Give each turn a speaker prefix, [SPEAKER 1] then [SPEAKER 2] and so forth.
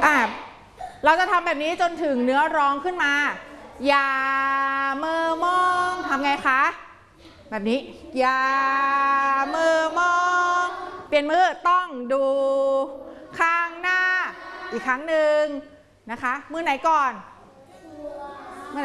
[SPEAKER 1] เราจะทำแบบนี้จนถึงเนื้อร้องขึ้นมาอย่ามือมองทำไงคะแบบนี้อย่ามือมองเปลี่ยนมือต้องดูข้างหน้าอีกครั้งหนึ่งนะคะมือไหนก่อน